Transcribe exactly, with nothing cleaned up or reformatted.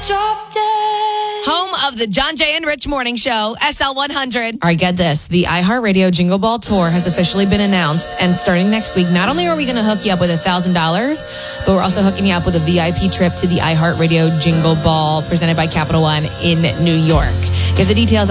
Drop dead. Home of the John Jay and Rich Morning Show, S L one hundred. All right, get this. The iHeartRadio Jingle Ball Tour has officially been announced. And starting next week, not only are we going to hook you up with one thousand dollars, but we're also hooking you up with a V I P trip to the iHeartRadio Jingle Ball presented by Capital One in New York. Get the details